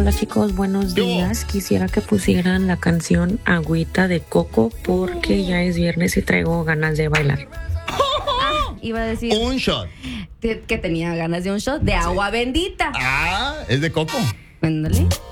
Hola chicos, buenos días. Quisiera que pusieran la canción Agüita de Coco porque ya es viernes y traigo ganas de bailar. Iba a decir Un shot. que tenía ganas de un shot de agua bendita. Es de coco. Ándale.